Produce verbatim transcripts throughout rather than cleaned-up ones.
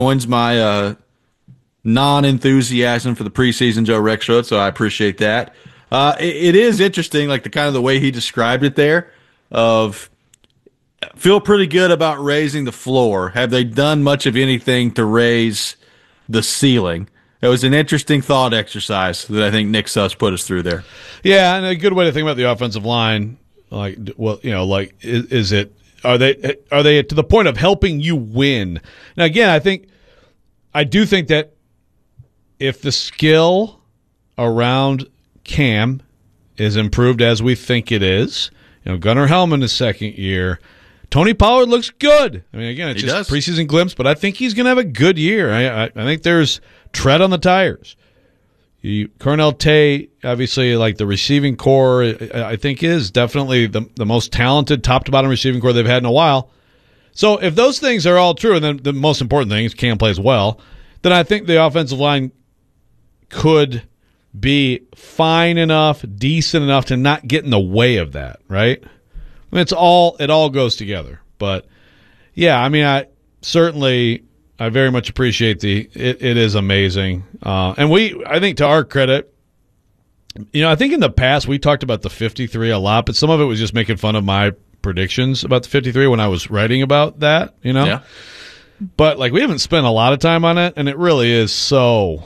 joins my uh, non-enthusiasm for the preseason Joe Rex showed, so I appreciate that. Uh, it, it is interesting, like the kind of the way he described it there, of feel pretty good about raising the floor. Have they done much of anything to raise the ceiling? It was an interesting thought exercise that I think Nick Suss put us through there. Yeah, and a good way to think about the offensive line, like, well, you know, like, is, is it are they are they to the point of helping you win? Now, again, I think I do think that if the skill around Cam is improved as we think it is, you know, Gunnar Helman his second year. Tony Pollard looks good. I mean, again, it's he just does. a preseason glimpse, but I think he's going to have a good year. I, I, I think there's tread on the tires. You, Cornell Tate, obviously, like the receiving core, I, I think is definitely the, the most talented top-to-bottom receiving core they've had in a while. So if those things are all true, and then the most important thing is Cam plays well, then I think the offensive line could be fine enough, decent enough to not get in the way of that, right? I mean, it's all it all goes together. But yeah, I mean, I certainly I very much appreciate the it, it is amazing. Uh, and we I think to our credit, you know, I think in the past we talked about the fifty-three a lot, but some of it was just making fun of my predictions about the fifty-three when I was writing about that, you know? Yeah. But like we haven't spent a lot of time on it, and it really is so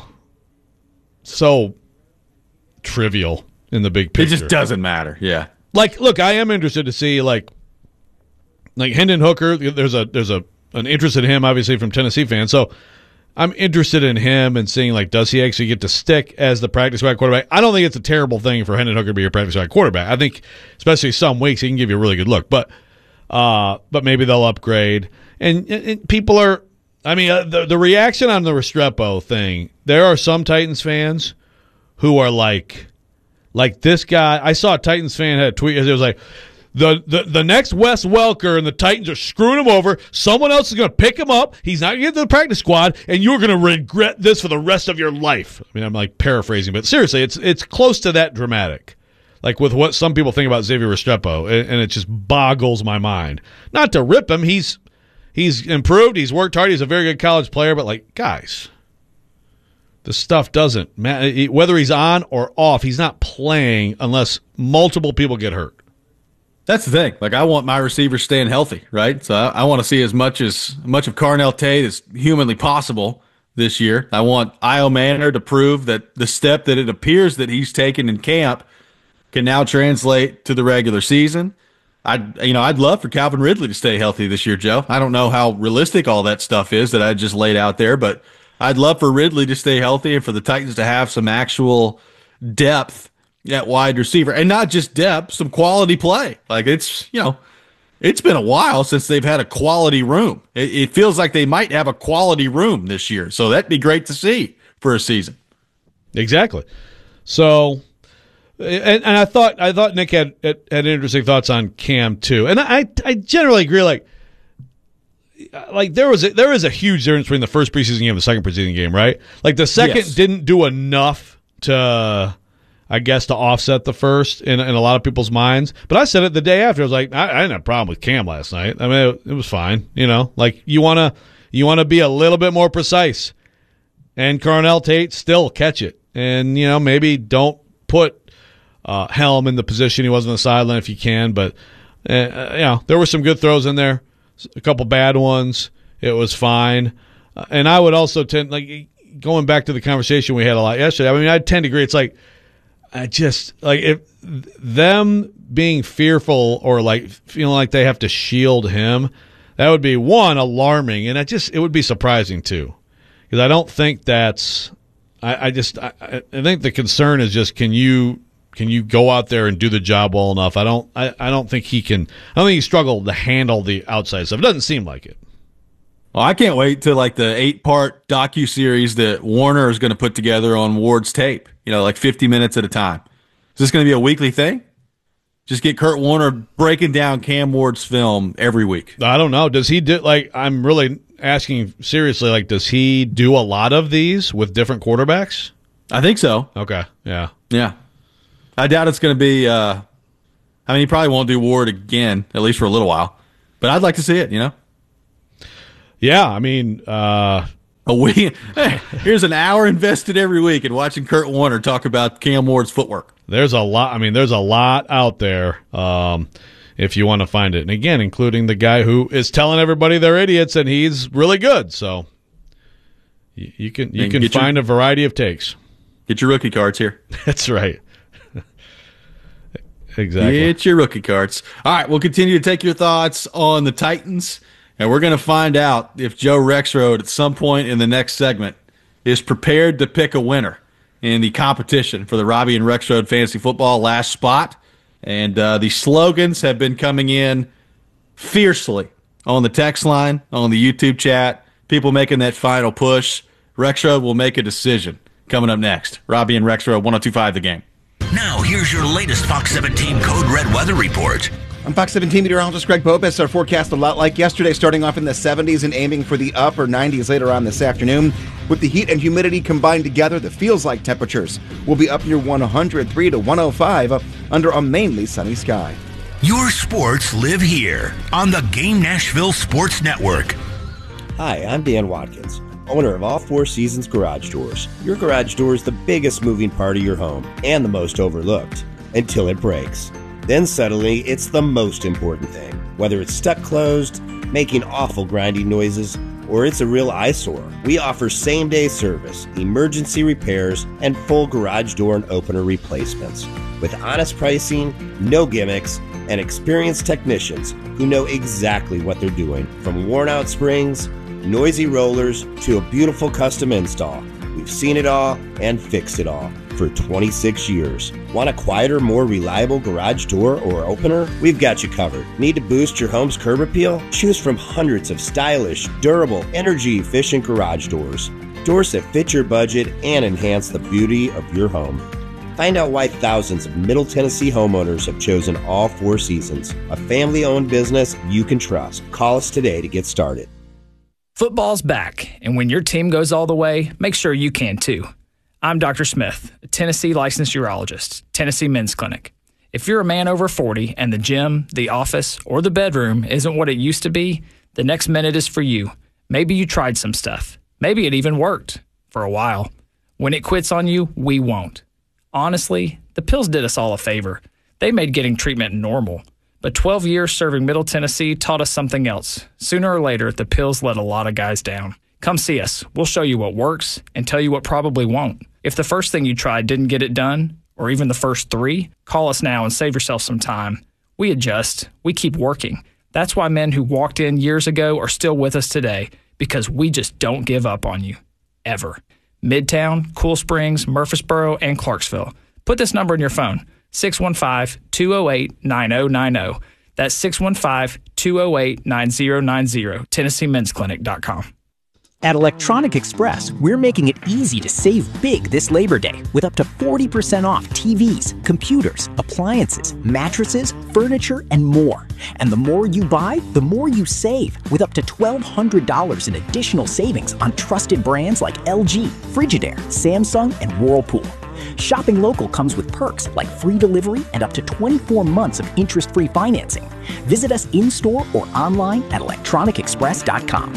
so trivial in the big picture. It just doesn't matter. Yeah. Like, look, I am interested to see like, like Hendon Hooker. There's a there's a an interest in him, obviously from Tennessee fans. So I'm interested in him and seeing like, does he actually get to stick as the practice squad quarterback? I don't think it's a terrible thing for Hendon Hooker to be your practice squad quarterback. I think, especially some weeks, he can give you a really good look. But uh, but maybe they'll upgrade. And, and people are, I mean, uh, the the reaction on the Restrepo thing. There are some Titans fans who are like. Like this guy, I saw a Titans fan had a tweet. It was like, the, the, the next Wes Welker and the Titans are screwing him over. Someone else is going to pick him up. He's not going to get to the practice squad, and you're going to regret this for the rest of your life. I mean, I'm like paraphrasing, but seriously, it's it's close to that dramatic. Like with what some people think about Xavier Restrepo, and, and it just boggles my mind. Not to rip him, he's he's improved, he's worked hard, he's a very good college player, but like, guys, the stuff doesn't matter. Whether he's on or off, he's not playing unless multiple people get hurt. That's the thing. Like, I want my receivers staying healthy, right? So I, I want to see as much as much of Carnell Tate as humanly possible this year. I want Io Manor to prove that the step that it appears that he's taken in camp can now translate to the regular season. I'd, you know, I'd love for Calvin Ridley to stay healthy this year, Joe. I don't know how realistic all that stuff is that I just laid out there, but I'd love for Ridley to stay healthy and for the Titans to have some actual depth at wide receiver, and not just depth, some quality play. Like, it's, you know, it's been a while since they've had a quality room. It, it feels like they might have a quality room this year. So that'd be great to see for a season. Exactly. So, and, and I thought, I thought Nick had, had, had interesting thoughts on Cam too. And I, I generally agree. Like, Like there was a, there is a huge difference between the first preseason game and the second preseason game, right? Like the second Yes. didn't do enough to, I guess, to offset the first in in a lot of people's minds. But I said it the day after. I was like, I, I didn't have a problem with Cam last night. I mean, it, it was fine. You know, like you wanna you wanna be a little bit more precise. And Carnell Tate still catch it, and you know maybe don't put uh, Helm in the position he was on the sideline if you can. But uh, you know there were some good throws in there. A couple bad ones. It was fine. Uh, and I would also tend, like, going back to the conversation we had a lot yesterday, I mean, I tend to agree. It's like, I just, like, if them being fearful or, like, feeling like they have to shield him, that would be, one, alarming. And I just, it would be surprising, too. Because I don't think that's, I, I just, I, I think the concern is just, can you, Can you go out there and do the job well enough? I don't. I, I don't think he can. I don't think he struggled to handle the outside stuff. It doesn't seem like it. Well, I can't wait to like the eight-part docu-series that Warner is going to put together on Ward's tape. You know, like fifty minutes at a time. Is this going to be a weekly thing? Just get Kurt Warner breaking down Cam Ward's film every week. I don't know. Does he do like? I'm really asking seriously. Like, does he do a lot of these with different quarterbacks? I think so. Okay. Yeah. Yeah. I doubt it's going to be, uh, I mean, he probably won't do Ward again, at least for a little while. But I'd like to see it, you know? Yeah, I mean, uh, A week. Hey, here's an hour invested every week in watching Kurt Warner talk about Cam Ward's footwork. There's a lot. I mean, there's a lot out there um, if you want to find it. And again, including the guy who is telling everybody they're idiots and he's really good. So you, you can you and can find your, a variety of takes. Get your rookie cards here. That's right. Exactly. Get your rookie cards. All right, we'll continue to take your thoughts on the Titans, and we're going to find out if Joe Rexrode at some point in the next segment is prepared to pick a winner in the competition for the Robbie and Rexrode Fantasy Football last spot. And uh, the slogans have been coming in fiercely on the text line, on the YouTube chat, people making that final push. Rexrode will make a decision coming up next. Robbie and Rexrode, one oh two point five The Game. Now, here's your latest Fox seventeen Code Red weather report. I'm Fox seventeen meteorologist Greg Bobis. Our forecast a lot like yesterday, starting off in the seventies and aiming for the upper nineties later on this afternoon. With the heat and humidity combined together, the feels-like temperatures will be up near one hundred three to one oh five uh, under a mainly sunny sky. Your sports live here on the Game Nashville Sports Network. Hi, I'm Dan Watkins, owner of All Four Seasons Garage Doors. Your garage door is the biggest moving part of your home and the most overlooked until it breaks. Then suddenly, it's the most important thing. Whether it's stuck closed, making awful grinding noises, or it's a real eyesore, we offer same-day service, emergency repairs, and full garage door and opener replacements. With honest pricing, no gimmicks, and experienced technicians who know exactly what they're doing. From worn-out springs, noisy rollers, to a beautiful custom install. We've seen it all and fixed it all for twenty-six years. Want a quieter, more reliable garage door or opener? We've got you covered. Need to boost your home's curb appeal? Choose from hundreds of stylish, durable, energy-efficient garage doors. Doors that fit your budget and enhance the beauty of your home. Find out why thousands of Middle Tennessee homeowners have chosen All Four Seasons, a family-owned business you can trust. Call us today to get started. Football's back, and when your team goes all the way, make sure you can too. I'm Doctor Smith, a Tennessee licensed urologist, Tennessee Men's Clinic. If you're a man over forty and the gym, the office, or the bedroom isn't what it used to be, the next minute is for you. Maybe you tried some stuff. Maybe it even worked for a while. When it quits on you, we won't. Honestly, the pills did us all a favor. They made getting treatment normal. But twelve years serving Middle Tennessee taught us something else. Sooner or later, the pills let a lot of guys down. Come see us. We'll show you what works and tell you what probably won't. If the first thing you tried didn't get it done, or even the first three, call us now and save yourself some time. We adjust. We keep working. That's why men who walked in years ago are still with us today, because we just don't give up on you. Ever. Midtown, Cool Springs, Murfreesboro, and Clarksville. Put this number in your phone. six one five, two oh eight, nine oh nine oh. That's six one five, two oh eight, nine oh nine oh, Tennessee Men's Clinic dot com. At Electronic Express, we're making it easy to save big this Labor Day with up to forty percent off T Vs, computers, appliances, mattresses, furniture, and more. And the more you buy, the more you save, with up to twelve hundred dollars in additional savings on trusted brands like L G, Frigidaire, Samsung, and Whirlpool. Shopping local comes with perks like free delivery and up to twenty-four months of interest-free financing. Visit us in-store or online at electronic express dot com.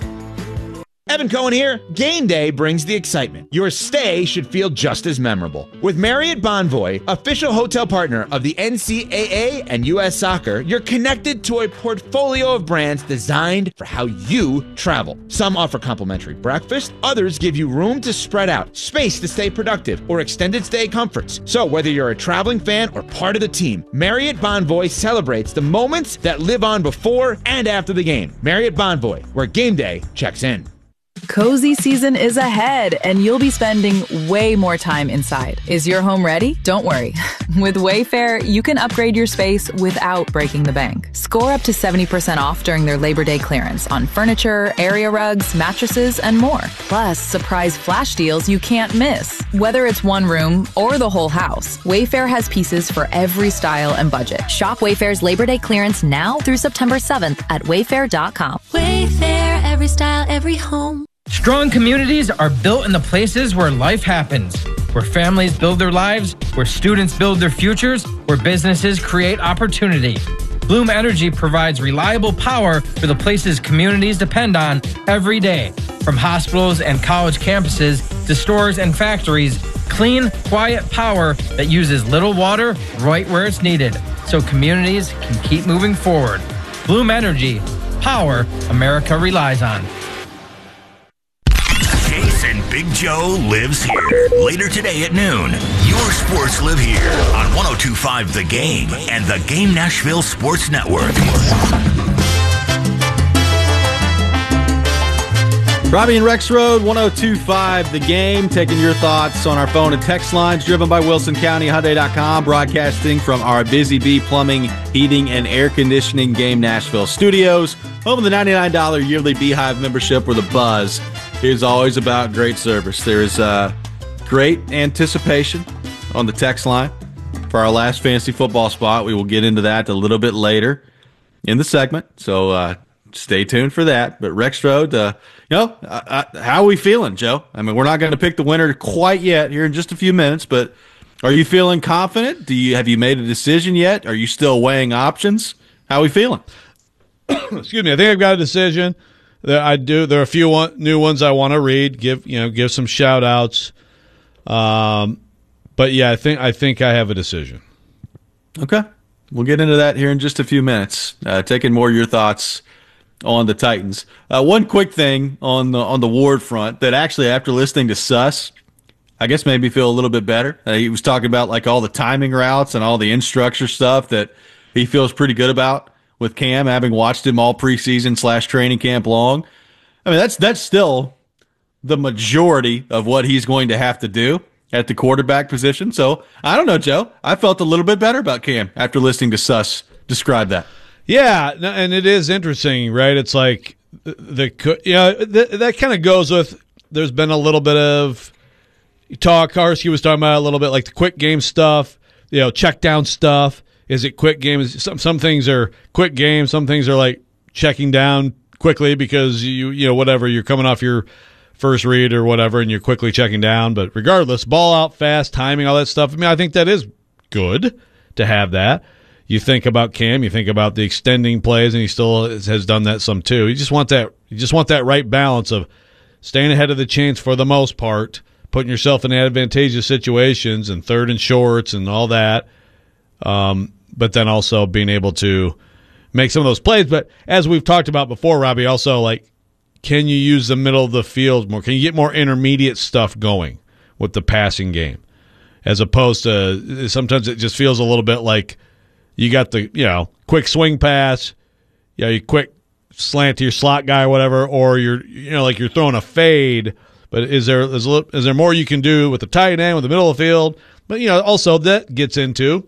Evan Cohen here. Game day brings the excitement. Your stay should feel just as memorable. With Marriott Bonvoy, official hotel partner of the N C double A and U S Soccer, you're connected to a portfolio of brands designed for how you travel. Some offer complimentary breakfast, others give you room to spread out, space to stay productive, or extended stay comforts. So whether you're a traveling fan or part of the team, Marriott Bonvoy celebrates the moments that live on before and after the game. Marriott Bonvoy, where game day checks in. Cozy season is ahead, and you'll be spending way more time inside. Is your home ready? Don't worry. With Wayfair, you can upgrade your space without breaking the bank. Score up to seventy percent off during their Labor Day clearance on furniture, area rugs, mattresses, and more. Plus, surprise flash deals you can't miss. Whether it's one room or the whole house, Wayfair has pieces for every style and budget. Shop Wayfair's Labor Day clearance now through September seventh at wayfair dot com. Wayfair, every style, every home. Strong communities are built in the places where life happens, where families build their lives, where students build their futures, where businesses create opportunity. Bloom Energy provides reliable power for the places communities depend on every day. From hospitals and college campuses to stores and factories, clean, quiet power that uses little water right where it's needed, so communities can keep moving forward. Bloom Energy, power America relies on. Jason Big Joe lives here. Later today at noon, your sports live here on one oh two point five The Game and the Game Nashville Sports Network. Robbie and Rex Road, one oh two point five The Game, taking your thoughts on our phone and text lines, driven by Wilson County Hyundai dot com, broadcasting from our Busy Bee Plumbing, Heating, and Air Conditioning Game Nashville studios, home of the ninety-nine dollars yearly Beehive membership, where the buzz is always about great service. There is uh, great anticipation on the text line for our last fantasy football spot. We will get into that a little bit later in the segment, so uh, stay tuned for that. But Rex Road, uh, you know, uh, uh, how are we feeling, Joe? I mean, we're not going to pick the winner quite yet here in just a few minutes, but are you feeling confident? Do you have you made a decision yet? Are you still weighing options? How are we feeling? Excuse me. I think I've got a decision. That I do. There are a few one, new ones I want to read. Give you know, give some shout outs. Um, but yeah, I think I think I have a decision. Okay, we'll get into that here in just a few minutes. Uh, taking more of your thoughts on the Titans. Uh, one quick thing on the on the Ward front that actually, after listening to Suss, I guess made me feel a little bit better. Uh, he was talking about like all the timing routes and all the in-structure stuff that he feels pretty good about with Cam, having watched him all preseason slash training camp long. I mean, that's that's still the majority of what he's going to have to do at the quarterback position. So I don't know, Joe. I felt a little bit better about Cam after listening to Suss describe that. Yeah, and it is interesting, right? It's like the you know that, that kind of goes with. There's been a little bit of talk. Karski was talking about a little bit like the quick game stuff, you know, check down stuff. Is it quick games? Some some things are quick games. Some things are like checking down quickly because you you know whatever you're coming off your first read or whatever, and you're quickly checking down. But regardless, ball out fast, timing, all that stuff. I mean, I think that is good to have that. You think about Cam, you think about the extending plays, and he still has done that some too. You just want that. You just want that right balance of staying ahead of the chains for the most part, putting yourself in advantageous situations and third and shorts and all that. Um, but then also being able to make some of those plays. But as we've talked about before, Robbie, also like, can you use the middle of the field more? Can you get more intermediate stuff going with the passing game, as opposed to sometimes it just feels a little bit like you got the you know quick swing pass, you know, you quick slant to your slot guy or whatever, or you're you know like you're throwing a fade. But is there is, a, is there more you can do with the tight end with the middle of the field? But you know also that gets into.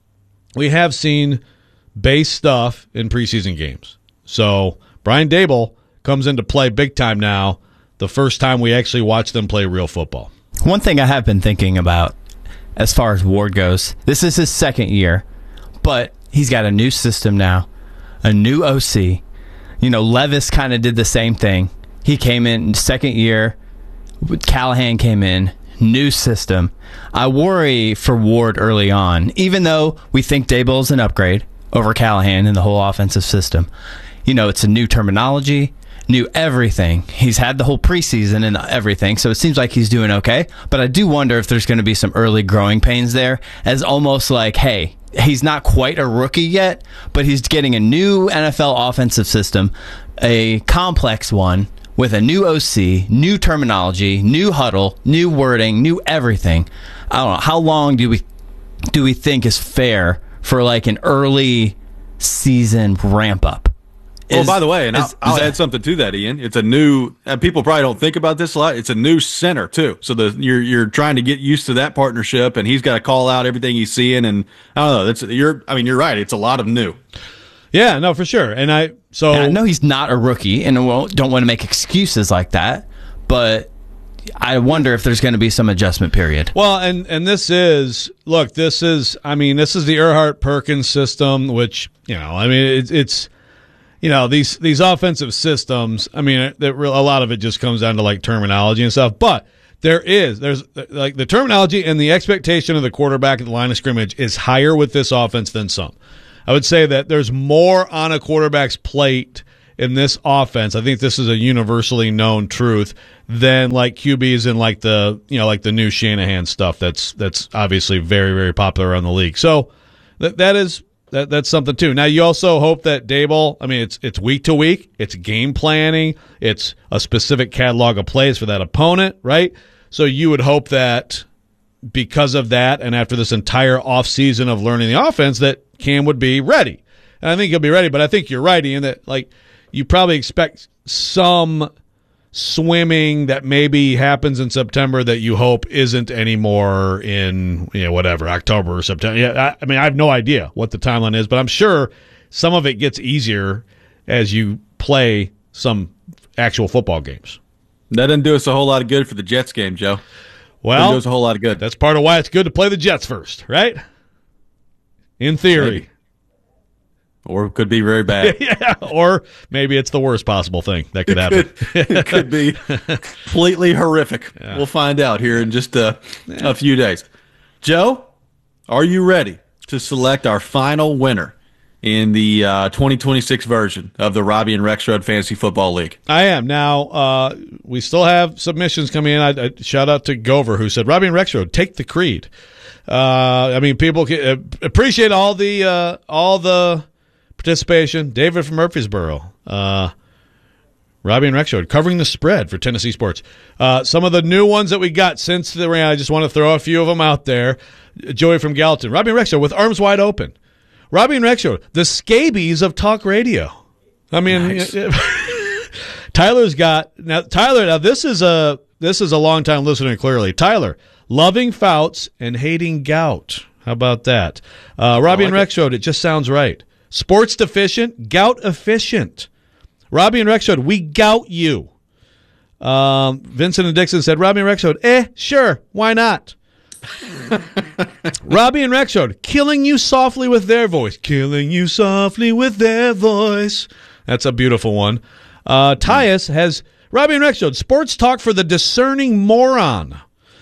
We have seen base stuff in preseason games. So Brian Daboll comes into play big time now, the first time we actually watch them play real football. One thing I have been thinking about as far as Ward goes, this is his second year, but he's got a new system now, a new O C. You know, Levis kind of did the same thing. He came in second year, Callahan came in, new system. I worry for Ward early on, even though we think Daboll's an upgrade over Callahan in the whole offensive system. You know, it's a new terminology, new everything. He's had the whole preseason and everything, so it seems like he's doing okay. But I do wonder if there's going to be some early growing pains there, as almost like, hey, he's not quite a rookie yet, but he's getting a new N F L offensive system, a complex one, with a new O C, new terminology, new huddle, new wording, new everything. I don't know. How long do we do we think is fair for like an early season ramp up? Well, by the way, and is, I'll, I'll add something to that, Ian. It's a new, and people probably don't think about this a lot. It's a new center too, so the you're you're trying to get used to that partnership, and he's got to call out everything he's seeing, and I don't know. That's you're. I mean, you're right. It's a lot of new. Yeah, no, for sure. And I so and I know he's not a rookie, and I don't want to make excuses like that, but I wonder if there's going to be some adjustment period. Well, and and this is look, this is I mean, this is the Erhardt Perkins system, which you know, I mean, it, it's. You know, these these offensive systems, I mean, it, it, a lot of it just comes down to, like, terminology and stuff. But there is, there's, like, the terminology and the expectation of the quarterback at the line of scrimmage is higher with this offense than some. I would say that there's more on a quarterback's plate in this offense, I think this is a universally known truth, than like Q Bs and like the you know like the new Shanahan stuff that's that's obviously very, very popular around the league. So that that is that that's something too. Now you also hope that Daboll, I mean it's it's week to week, it's game planning, it's a specific catalog of plays for that opponent, right? So you would hope that because of that, and after this entire offseason of learning the offense, that Cam would be ready. And I think he'll be ready, but I think you're right, Ian, that like you probably expect some swimming that maybe happens in September that you hope isn't anymore in, you know, whatever, October or September. Yeah, I, I mean, I have no idea what the timeline is, but I'm sure some of it gets easier as you play some actual football games. That didn't do us a whole lot of good for the Jets game, Joe. Well, didn't do us a whole lot of good. That's part of why it's good to play the Jets first, right? In theory. Maybe. Or it could be very bad. Yeah, or maybe it's the worst possible thing that could happen. It could, it could be completely horrific. Yeah. We'll find out here in just a, yeah. a few days. Joe, are you ready to select our final winner in the uh, twenty twenty-six version of the Robbie and Rexrode Fantasy Football League? I am. Now, uh, we still have submissions coming in. I, I shout out to Gover, who said, Robbie and Rexrode, take the creed. Uh, I mean, people can, uh, appreciate all the uh, all the participation. David from Murfreesboro. Uh, Robbie and Rexrode covering the spread for Tennessee sports. Uh, some of the new ones that we got since the round, I just want to throw a few of them out there. Joey from Gallatin. Robbie and Rexrode with arms wide open. Robbie and Rexrode, the scabies of talk radio. I mean, nice. Tyler's got now. Tyler, now this is a this is a long time listener. Clearly, Tyler, loving Fouts and hating gout. How about that? Uh, Robbie like and Rexrode, it. it just sounds right. Sports deficient, gout efficient. Robbie and Rexrode, we gout you. Um, Vincent and Dixon said, Robbie and Rexrode, eh, sure, why not? Robbie and Rexrode, killing you softly with their voice. Killing you softly with their voice. That's a beautiful one. Uh, Tyus has Robbie and Rexrode, sports talk for the discerning moron.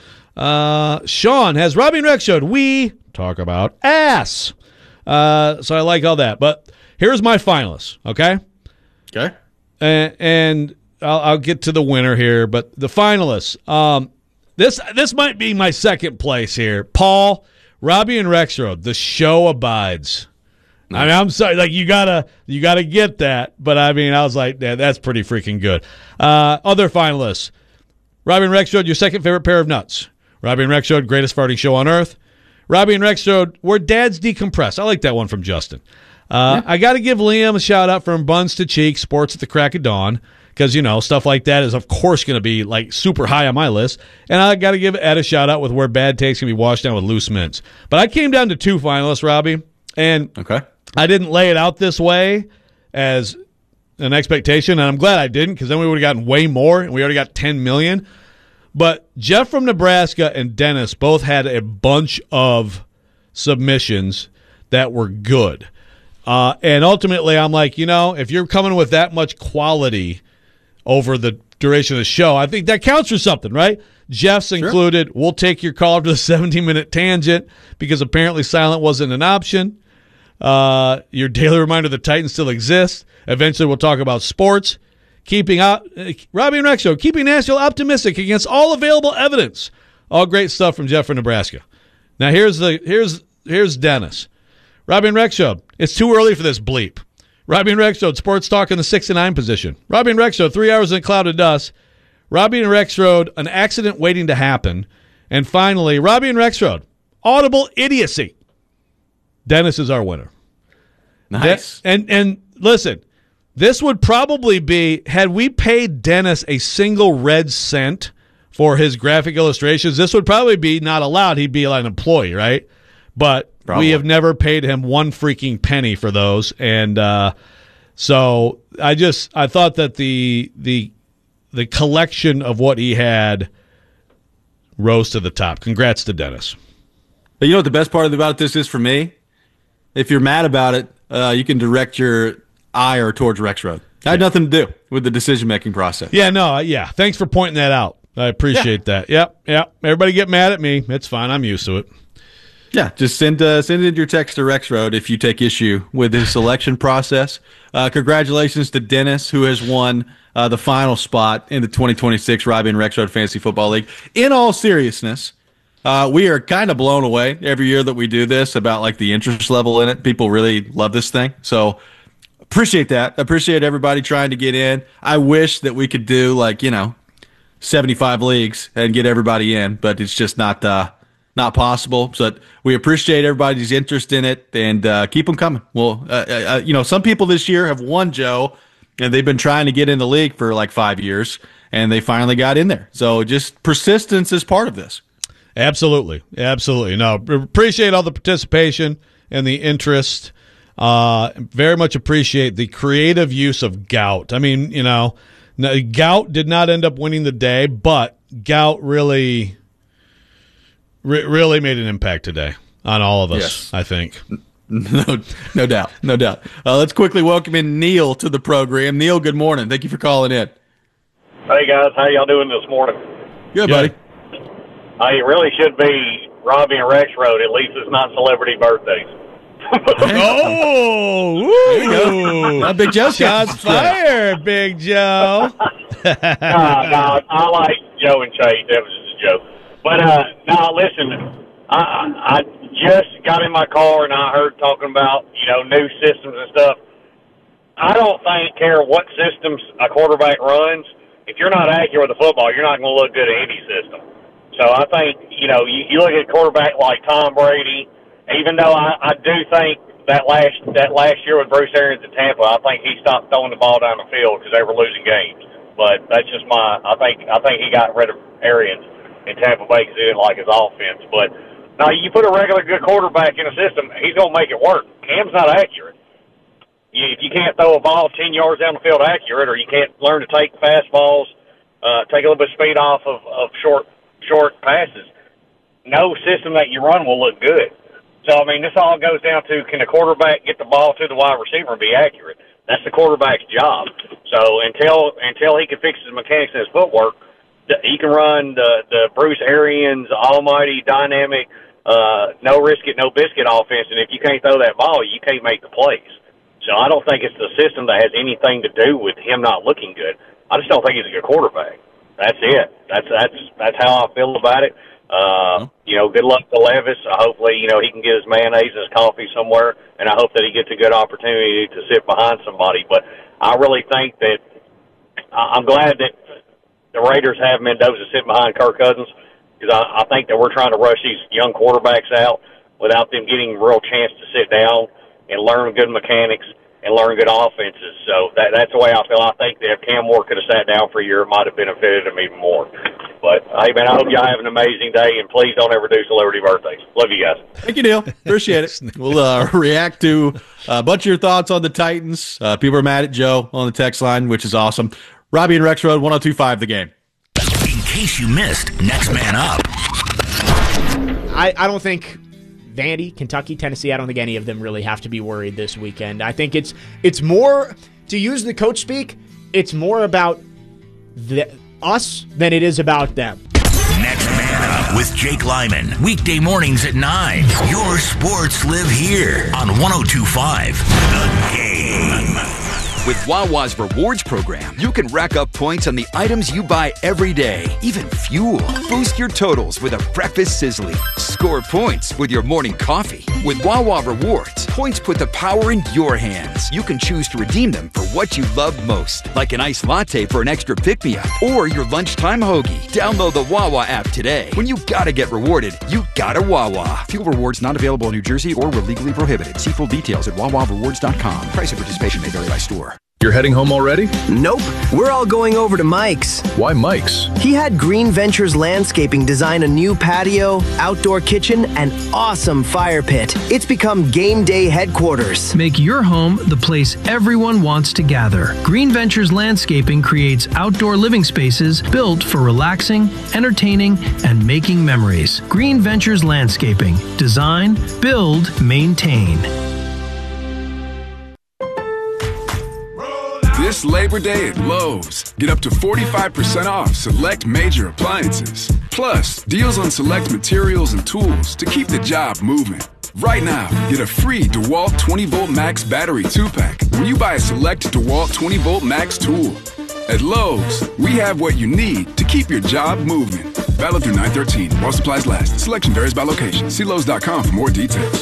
Uh, Sean has Robbie and Rexrode, we talk about ass. Uh, so I like all that. But here's my finalists, okay? Okay. And, and I'll, I'll get to the winner here. But the finalists, um, this this might be my second place here. Paul, Robbie, and Rexrode, the show abides. Nice. I mean, I'm sorry, like you gotta you gotta get that. But I mean, I was like, yeah, that's pretty freaking good. Uh, other finalists, Robbie and Rexrode, your second favorite pair of nuts. Robbie and Rexrode, greatest farting show on earth. Robbie and Rexrode, where dads decompress. I like that one from Justin. Uh, yeah. I got to give Liam a shout out from Buns to Cheek, Sports at the Crack of Dawn, because, you know, stuff like that is, of course, going to be like super high on my list. And I got to give Ed a shout out with where bad takes can be washed down with loose mints. But I came down to two finalists, Robbie, and okay. I didn't lay it out this way as an expectation, and I'm glad I didn't, because then we would have gotten way more, and we already got ten million. But Jeff from Nebraska and Dennis both had a bunch of submissions that were good. Uh, and ultimately, I'm like, you know, if you're coming with that much quality over the duration of the show, I think that counts for something, right? Jeff's included. Sure. We'll take your call after the seventeen-minute tangent because apparently silent wasn't an option. Uh, your daily reminder the Titans still exist. Eventually, we'll talk about sports. Keeping out, uh, Robbie and Rexrode, keeping Nashville optimistic against all available evidence. All great stuff from Jeff from Nebraska. Now here's the here's here's Dennis. Robbie and Rexrode, it's too early for this bleep. Robbie and Rexrode, sports talk in the six and nine position. Robbie and Rexrode, three hours in a cloud of dust. Robbie and Rexrode, an accident waiting to happen. And finally, Robbie and Rexrode, audible idiocy. Dennis is our winner. Nice. De- and and listen. This would probably be, had we paid Dennis a single red cent for his graphic illustrations, this would probably be not allowed. He'd be like an employee, right? But probably. We have never paid him one freaking penny for those. And uh, so I just, I thought that the the the collection of what he had rose to the top. Congrats to Dennis. But you know what the best part about this is for me? If you're mad about it, uh, you can direct your ire towards Rexrode. I had yeah. nothing to do with the decision-making process. Yeah, no, yeah. Thanks for pointing that out. I appreciate yeah. that. Yep, yep. Everybody get mad at me. It's fine. I'm used to it. Yeah, just send uh, send in your text to Rex Road if you take issue with his selection process. Uh, congratulations to Dennis, who has won uh, the final spot in the twenty twenty-six Robbie and Rex Road Fantasy Football League. In all seriousness, uh, we are kind of blown away every year that we do this about like the interest level in it. People really love this thing. So appreciate that. Appreciate everybody trying to get in. I wish that we could do like, you know, seventy-five leagues and get everybody in, but it's just not uh, not possible. So we appreciate everybody's interest in it, and uh, keep them coming. Well, uh, uh, you know, some people this year have won, Joe, and they've been trying to get in the league for like five years, and they finally got in there. So just persistence is part of this. Absolutely. Absolutely. No, appreciate all the participation and the interest. Uh, very much appreciate the creative use of Gout. I mean, you know, Gout did not end up winning the day, but Gout really, re- really made an impact today on all of us, yes. I think. No, no doubt. No doubt. Uh, let's quickly welcome in Neil to the program. Neil, good morning. Thank you for calling in. Hey, guys. How y'all doing this morning? Good, buddy. Uh, it really should be Robbie and Rex Road. At least it's not celebrity birthdays. Oh, there you go. Uh, Big Joe. Shots fired, Big Joe. no, no, I like Joe and Chase. That was just a joke. But, uh, no, listen, I, I just got in my car and I heard talking about, you know, new systems and stuff. I don't think care what systems a quarterback runs. If you're not accurate with the football, you're not going to look good at any system. So I think, you know, you, you look at a quarterback like Tom Brady, even though I, I do think that last that last year with Bruce Arians in Tampa, I think he stopped throwing the ball down the field because they were losing games. But that's just my I think I think he got rid of Arians in Tampa Bay because he didn't like his offense. But now you put a regular good quarterback in a system, he's going to make it work. Cam's not accurate. You, if you can't throw a ball ten yards down the field accurate, or you can't learn to take fastballs, uh, take a little bit of speed off of, of short short passes, no system that you run will look good. So, I mean, this all goes down to, can the quarterback get the ball to the wide receiver and be accurate? That's the quarterback's job. So until until he can fix his mechanics and his footwork, he can run the, the Bruce Arians almighty dynamic, uh, no risk it, no biscuit offense. And if you can't throw that ball, you can't make the plays. So I don't think it's the system that has anything to do with him not looking good. I just don't think he's a good quarterback. That's it. That's that's that's how I feel about it. Uh, you know, good luck to Levis. Hopefully, you know, he can get his mayonnaise and his coffee somewhere, and I hope that he gets a good opportunity to sit behind somebody. But I really think that I'm glad that the Raiders have Mendoza sitting behind Kirk Cousins, because I, I think that we're trying to rush these young quarterbacks out without them getting a real chance to sit down and learn good mechanics and learn good offenses. So that, that's the way I feel. I think that if Cam Moore could have sat down for a year, it might have benefited him even more. But, hey, man, I hope y'all have an amazing day, and please don't ever do celebrity birthdays. Love you guys. Thank you, Neil. Appreciate it. We'll uh, react to a bunch of your thoughts on the Titans. Uh, people are mad at Joe on the text line, which is awesome. Robbie and Rex Road, one oh two point five The Game. In case you missed, next man up. I, I don't think Vandy, Kentucky, Tennessee, I don't think any of them really have to be worried this weekend. I think it's it's more, to use the coach speak, it's more about the, us than it is about them. Next Man Up with Jake Lyman. Weekday mornings at nine. Your sports live here on one oh two point five The Game. With Wawa's Rewards program, you can rack up points on the items you buy every day, even fuel. Boost your totals with a breakfast sizzling. Score points with your morning coffee. With Wawa Rewards, points put the power in your hands. You can choose to redeem them for what you love most, like an iced latte for an extra pick-me-up or your lunchtime hoagie. Download the Wawa app today. When you gotta get rewarded, you gotta Wawa. Fuel rewards not available in New Jersey or were legally prohibited. See full details at wawa rewards dot com. Price of participation may vary by store. You're heading home already? Nope. We're all going over to Mike's. Why Mike's? He had Green Ventures Landscaping design a new patio, outdoor kitchen, and awesome fire pit. It's become game day headquarters. Make your home the place everyone wants to gather. Green Ventures Landscaping creates outdoor living spaces built for relaxing, entertaining, and making memories. Green Ventures Landscaping. Design, build, maintain. This Labor Day at Lowe's, get up to forty-five percent off select major appliances. Plus, deals on select materials and tools to keep the job moving. Right now, get a free DeWalt twenty volt Max battery two pack when you buy a select DeWalt twenty volt Max tool. At Lowe's, we have what you need to keep your job moving. Valid through nine thirteen while supplies last. Selection varies by location. See Lowe's dot com for more details.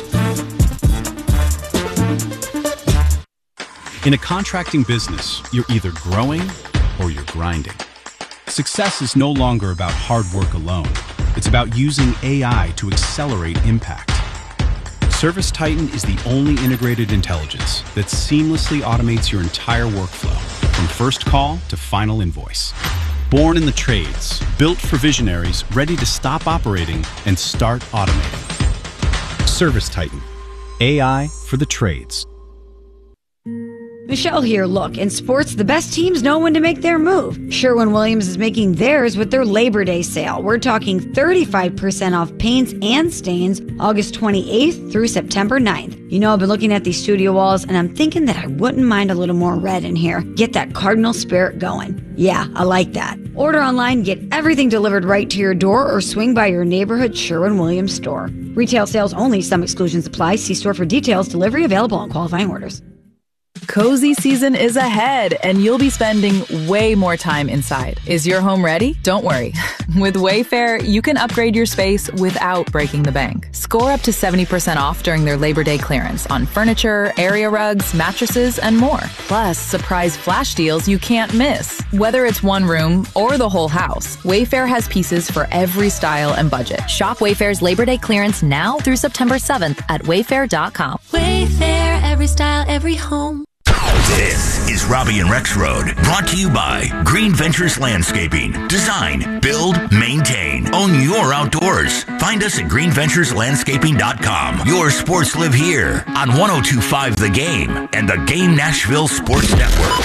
In a contracting business, you're either growing or you're grinding. Success is no longer about hard work alone. It's about using A I to accelerate impact. ServiceTitan is the only integrated intelligence that seamlessly automates your entire workflow, from first call to final invoice. Born in the trades, built for visionaries ready to stop operating and start automating. ServiceTitan, A I for the trades. Michelle here. Look, in sports, the best teams know when to make their move. Sherwin-Williams is making theirs with their Labor Day sale. We're talking thirty-five percent off paints and stains August twenty-eighth through September ninth. You know, I've been looking at these studio walls, and I'm thinking that I wouldn't mind a little more red in here. Get that Cardinal spirit going. Yeah, I like that. Order online, get everything delivered right to your door, or swing by your neighborhood Sherwin-Williams store. Retail sales only. Some exclusions apply. See store for details. Delivery available on qualifying orders. Cozy season is ahead, and you'll be spending way more time inside. Is your home ready? Don't worry. With Wayfair, you can upgrade your space without breaking the bank. Score up to seventy percent off during their Labor Day clearance on furniture, area rugs, mattresses, and more. Plus, surprise flash deals you can't miss. Whether it's one room or the whole house, Wayfair has pieces for every style and budget. Shop Wayfair's Labor Day clearance now through September seventh at wayfair dot com. Wayfair, every style, every home. This is Robbie and Rex Road, brought to you by Green Ventures Landscaping. Design, build, maintain, own your outdoors. Find us at green ventures landscaping dot com. Your sports live here on one oh two point five The Game and the Game Nashville Sports Network.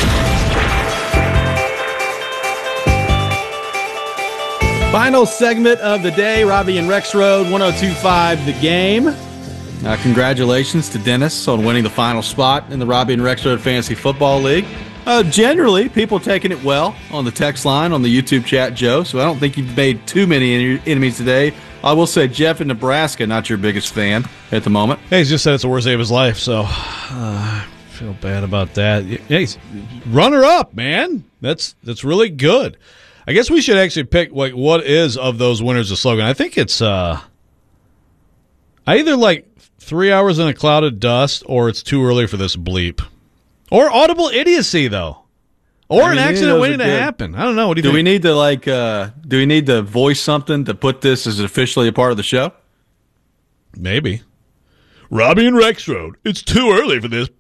Final segment of the day, Robbie and Rex Road, one oh two point five The Game. Uh, congratulations to Dennis on winning the final spot in the Robbie and Rex Road Fantasy Football League. Uh, generally, people taking it well on the text line, on the YouTube chat, Joe, so I don't think you've made too many enemies today. I will say Jeff in Nebraska, not your biggest fan at the moment. Hey, he's just said it's the worst day of his life, so uh, I feel bad about that. Hey, runner up, man. That's that's really good. I guess we should actually pick like what is of those winners the slogan. I think it's uh, I either like Three hours in a cloud of dust, or it's too early for this bleep. Or audible idiocy, though. Or I mean, an accident waiting to happen. I don't know. What do you do think? we need to like? Uh, do we need to voice something to put this as officially a part of the show? Maybe. Robbie and Rex Road. It's too early for this.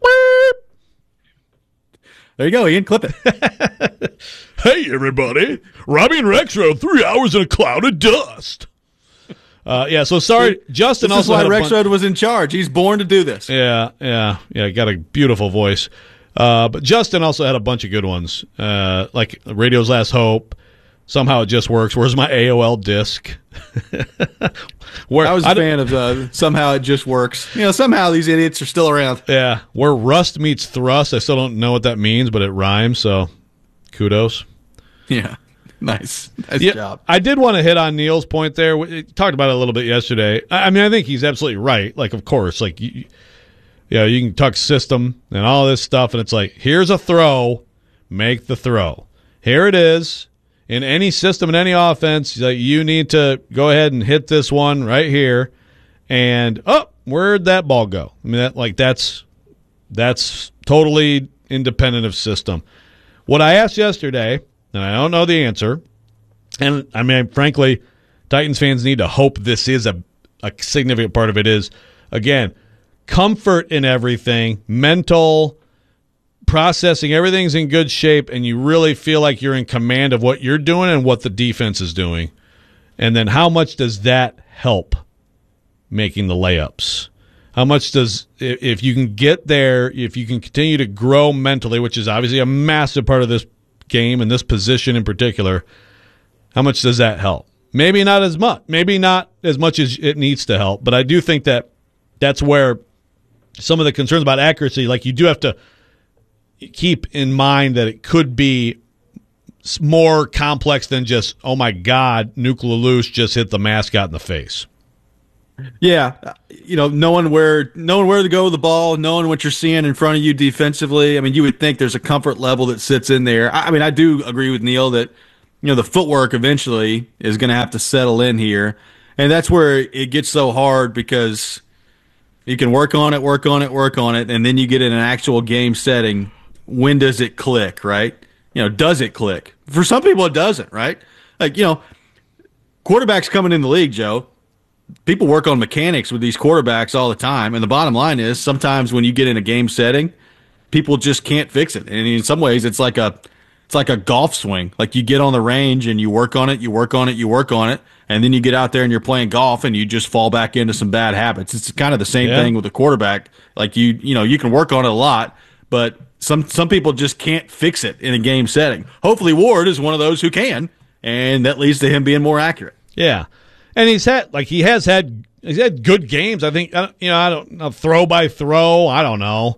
There you go, Ian. Clip it. Hey, everybody. Robbie and Rex Road. Three hours in a cloud of dust. Uh, yeah, so sorry, Justin this also is why had a Rex bun- Road was in charge. He's born to do this. Yeah, yeah, yeah. Got a beautiful voice. Uh, but Justin also had a bunch of good ones, uh, like Radio's Last Hope. Somehow it just works. Where's my A O L disc? Where I was a I fan of uh, Somehow It Just Works. You know, somehow these idiots are still around. Yeah, where rust meets thrust. I still don't know what that means, but it rhymes. So, kudos. Yeah. Nice. Nice yeah, job. I did want to hit on Neil's point there. We talked about it a little bit yesterday. I mean, I think he's absolutely right. Like, of course, like, you, you know, you can talk system and all this stuff, and it's like, here's a throw, make the throw. Here it is. In any system, in any offense, like, you need to go ahead and hit this one right here. And, oh, where'd that ball go? I mean, that, like, that's that's totally independent of system. What I asked yesterday, and I don't know the answer. And, I mean, frankly, Titans fans need to hope this is a, a significant part of it is, again, comfort in everything, mental processing, everything's in good shape, and you really feel like you're in command of what you're doing and what the defense is doing. And then how much does that help making the layups? How much does, if you can get there, if you can continue to grow mentally, which is obviously a massive part of this game and this position in particular, how much does that help? Maybe not as much. Maybe not as much as it needs to help. But I do think that that's where some of the concerns about accuracy, like you do have to keep in mind that it could be more complex than just, oh my God, Nuke LaLoosh just hit the mascot in the face. Yeah, you know, knowing where knowing where to go with the ball, knowing what you're seeing in front of you defensively. I mean, you would think there's a comfort level that sits in there. I, I mean, I do agree with Neil that, you know, the footwork eventually is going to have to settle in here, and that's where it gets so hard because you can work on it, work on it, work on it, and then you get in an actual game setting. When does it click, right? You know, does it click? For some people, it doesn't, right? Like, you know, quarterbacks coming in the league, Joe, people work on mechanics with these quarterbacks all the time, and the bottom line is sometimes when you get in a game setting, people just can't fix it. And in some ways, it's like a it's like a golf swing. Like you get on the range and you work on it, you work on it, you work on it, and then you get out there and you're playing golf and you just fall back into some bad habits. It's kind of the same Yeah. thing with a quarterback. Like you you know, you can work on it a lot, but some some people just can't fix it in a game setting. Hopefully Ward is one of those who can, and that leads to him being more accurate. Yeah. And he's had, like, he has had, he's had good games. I think, I don't- you know, I don't know, throw by throw, I don't know.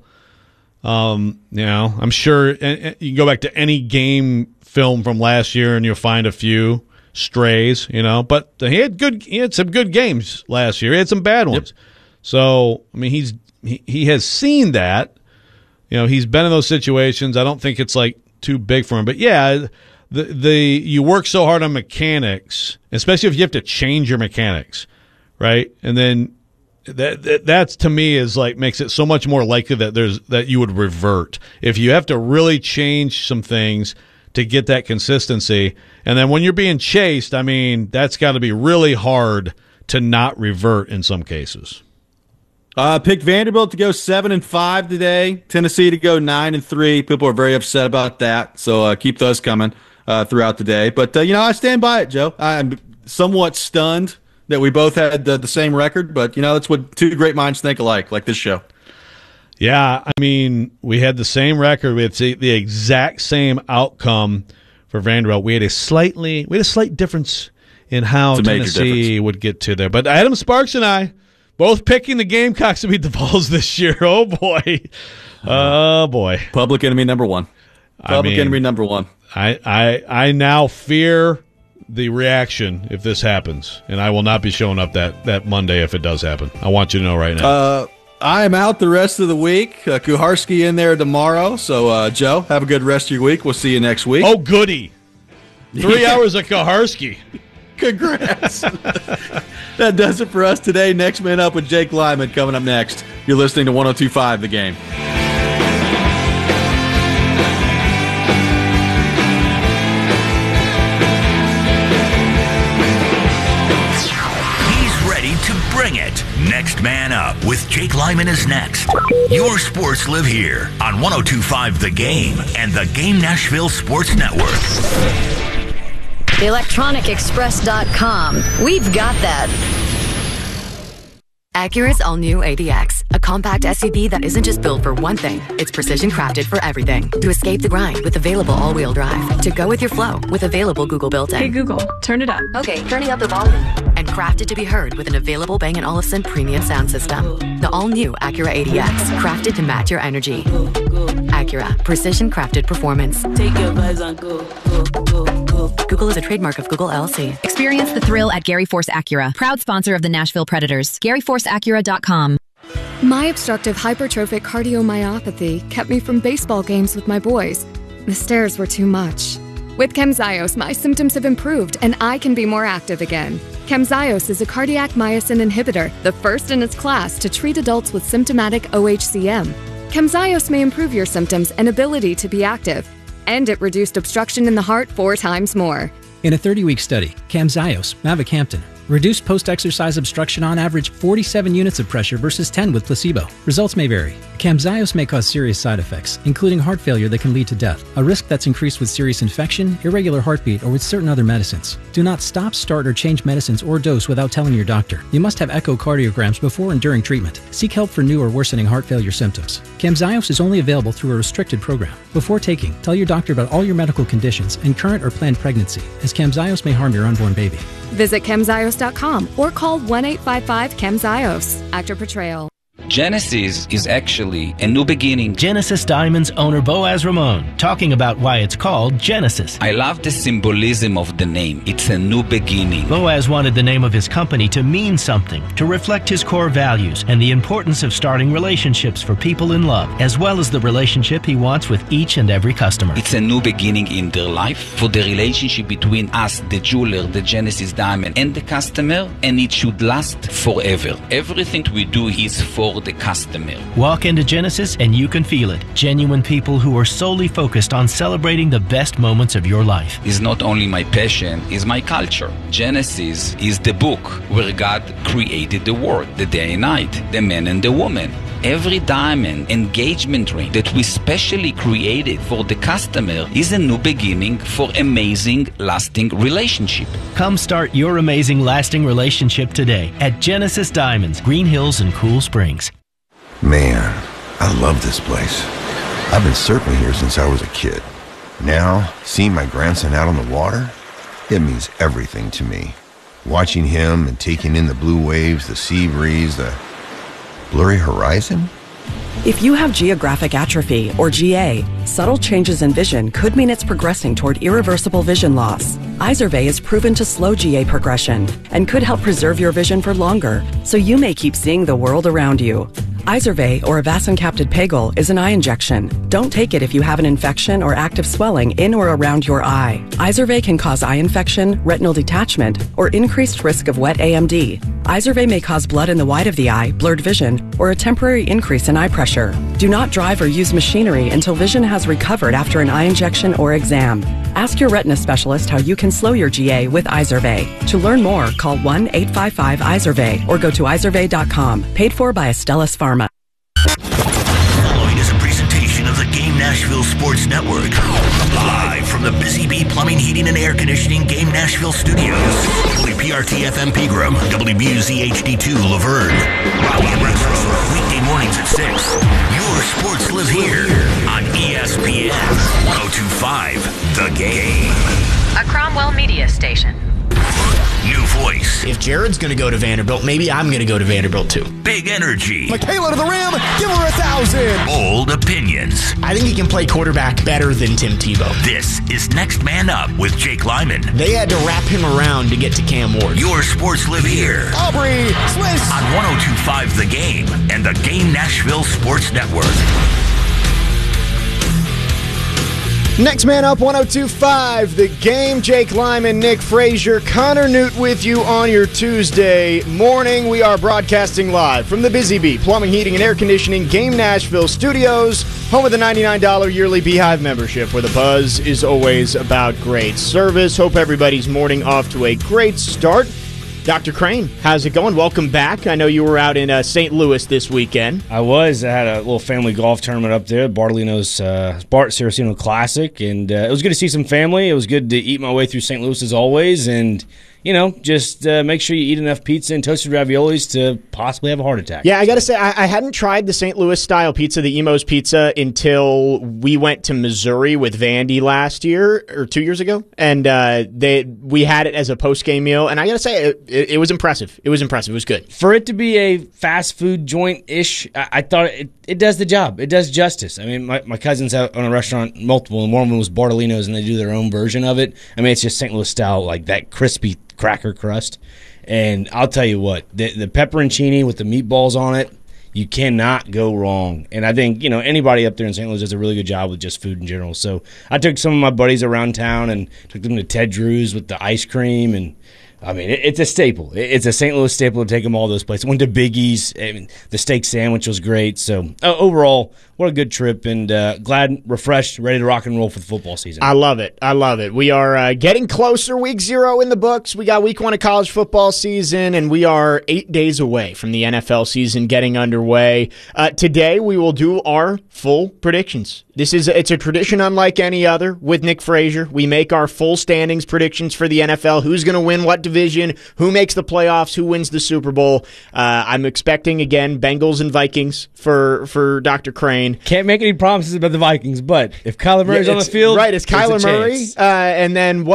Um, you know, I'm sure and, and you can go back to any game film from last year and you'll find a few strays, you know, but he had good, he had some good games last year. He had some bad ones. So, I mean, he's, he, he has seen that, you know, he's been in those situations. I don't think it's like too big for him, but yeah, The the you work so hard on mechanics, especially if you have to change your mechanics, right? And then that, that that's to me is like makes it so much more likely that there's that you would revert if you have to really change some things to get that consistency. And then when you're being chased, I mean, that's got to be really hard to not revert in some cases. Uh, picked Vanderbilt to go seven and five today. Tennessee to go nine and three. People are very upset about that, so uh, keep those coming uh, throughout the day. But uh, you know, I stand by it, Joe. I'm somewhat stunned that we both had the, the same record, but you know, that's what two great minds think alike, like this show. Yeah, I mean, we had the same record. We had the the exact same outcome for Vanderbilt. We had a slightly, we had a slight difference in how It's a major Tennessee difference. would get to there. But Adam Sparks and I both picking the Gamecocks to beat the Vols this year. Oh boy, oh boy, public enemy number one. Public I mean, enemy number one. I, I I now fear the reaction if this happens, and I will not be showing up that, that Monday if it does happen. I want you to know right now. Uh, I am out the rest of the week. Uh, Kuharski in there tomorrow. So, uh, Joe, have a good rest of your week. We'll see you next week. Oh, goody. Three Yeah. hours of Kuharski. Congrats. That does it for us today. Next Man Up with Jake Lyman coming up next. You're listening to one oh two point five The Game. He's ready to bring it. Next Man Up with Jake Lyman is next. Your sports live here on one oh two point five The Game and the Game Nashville Sports Network. electronic express dot com. We've got that. Acura's all-new A D X, a compact S U V that isn't just built for one thing, it's precision crafted for everything. To escape the grind with available all-wheel drive. To go with your flow with available Google built-in. Hey Google, turn it up. Okay, turning up the volume. And crafted to be heard with an available Bang and Olufsen premium sound system. The all-new Acura A D X, crafted to match your energy. Acura, precision crafted performance. Take your vibes on go, go, go, go. Google is a trademark of Google L L C. Experience the thrill at Gary Force Acura, proud sponsor of the Nashville Predators. Gary Force Acura dot com. My obstructive hypertrophic cardiomyopathy kept me from baseball games with my boys. The stairs were too much. With Camzyos, my symptoms have improved and I can be more active again. Camzyos is a cardiac myosin inhibitor, the first in its class to treat adults with symptomatic O H C M. Camzyos may improve your symptoms and ability to be active. And it reduced obstruction in the heart four times more. In a thirty-week study, Camzyos, mavacamten, reduced post-exercise obstruction on average forty-seven units of pressure versus ten with placebo. Results may vary. Camzyos may cause serious side effects, including heart failure that can lead to death, a risk that's increased with serious infection, irregular heartbeat, or with certain other medicines. Do not stop, start, or change medicines or dose without telling your doctor. You must have echocardiograms before and during treatment. Seek help for new or worsening heart failure symptoms. Camzyos is only available through a restricted program. Before taking, tell your doctor about all your medical conditions and current or planned pregnancy, as Camzyos may harm your unborn baby. Visit Camzyos dot com or call one eight five five Camzyos. Actor Portrayal. Genesis is actually a new beginning. Genesis Diamonds owner Boaz Ramon talking about why it's called Genesis. I love the symbolism of the name. It's a new beginning. Boaz wanted the name of his company to mean something, to reflect his core values and the importance of starting relationships for people in love, as well as the relationship he wants with each and every customer. It's a new beginning in their life for the relationship between us, the jeweler, the Genesis Diamond, and the customer, and it should last forever. Everything we do is for the customer. Walk into Genesis and you can feel it. Genuine people who are solely focused on celebrating the best moments of your life. It's not only my passion, it's my culture. Genesis is the book where God created the world, the day and night, the man and the woman. Every diamond engagement ring that we specially created for the customer is a new beginning for amazing, lasting relationship. Come start your amazing, lasting relationship today at Genesis Diamonds, Green Hills and Cool Springs. Man, I love this place. I've been surfing here since I was a kid. Now, seeing my grandson out on the water, it means everything to me. Watching him and taking in the blue waves, the sea breeze, the blurry horizon? If you have geographic atrophy, or G A, subtle changes in vision could mean it's progressing toward irreversible vision loss. Izervay is proven to slow G A progression and could help preserve your vision for longer, so you may keep seeing the world around you. Izervay, or avacincaptad pegol, is an eye injection. Don't take it if you have an infection or active swelling in or around your eye. Izervay can cause eye infection, retinal detachment, or increased risk of wet A M D. Izervay may cause blood in the white of the eye, blurred vision, or a temporary increase in eye pressure. Do not drive or use machinery until vision has recovered after an eye injection or exam. Ask your retina specialist how you can slow your G A with Izervay. To learn more, call one eight five five Izervay or go to izervay dot com. Paid for by Astellas Pharma. Following is a presentation of the Game Nashville Sports Network. Live from the Busy Bee Plumbing, Heating, and Air Conditioning Game Nashville Studios. W P R T F M Pegram, W B U Z H D two Laverne. Robbie and Rex Road, weekday mornings at six. Your sports live here on E S P N one oh two point five The Game. A Cromwell Media Station. New voice. If Jared's going to go to Vanderbilt, maybe I'm going to go to Vanderbilt too. Big energy. Michaela to the rim. Give her a thousand. Bold opinions. I think he can play quarterback better than Tim Tebow. This is Next Man Up with Jake Lyman. They had to wrap him around to get to Cam Ward. Your sports live here. Aubrey Swiss. On one oh two point five The Game and the Game Nashville Sports Network. Next Man Up, one oh two point five The Game. Jake Lyman, Nick Frazier, Connor Newt with you on your Tuesday morning. We are broadcasting live from the Busy Bee Plumbing, Heating, and Air Conditioning Game Nashville Studios, home of the ninety-nine dollars yearly Beehive membership, where the buzz is always about great service. Hope everybody's morning off to a great start. Doctor Crane, how's it going? Welcome back. I know you were out in uh, Saint Louis this weekend. I was. I had a little family golf tournament up there, Bartolino's uh, Bart Saraceno Classic, and uh, it was good to see some family. It was good to eat my way through Saint Louis as always, and you know, just uh, make sure you eat enough pizza and toasted raviolis to possibly have a heart attack. Yeah, I got to say, I, I hadn't tried the Saint Louis style pizza, the Emo's Pizza, until we went to Missouri with Vandy last year or two years ago, and uh, they we had it as a post game meal, and I got to say, it, it, it was impressive. It was impressive. It was good for it to be a fast food joint ish. I, I thought it, it does the job. It does justice. I mean, my, my cousins have on a restaurant multiple, and one of them was Bartolino's, and they do their own version of it. I mean, it's just Saint Louis style, like that crispy cracker crust, and I'll tell you what, the, the pepperoncini with the meatballs on it, you cannot go wrong. And I think, you know, anybody up there in Saint Louis does a really good job with just food in general. So I took some of my buddies around town and took them to Ted Drew's with the ice cream, and I mean, it, it's a staple. It, it's a Saint Louis staple to take them all those places. Went to Biggie's. I mean, the steak sandwich was great. So uh, overall, what a good trip, and uh, glad, refreshed, ready to rock and roll for the football season. I love it. I love it. We are uh, getting closer. Week zero in the books. We got week one of college football season, and we are eight days away from the N F L season getting underway. Uh, today, we will do our full predictions. This is it's a tradition unlike any other with Nick Frazier. We make our full standings predictions for the N F L. Who's going to win what division? Who makes the playoffs? Who wins the Super Bowl? Uh, I'm expecting, again, Bengals and Vikings for, for Doctor Crane. Can't make any promises about the Vikings, but if Kyler Murray's yeah, on the field, right? It's Kyler Murray, uh, and then what?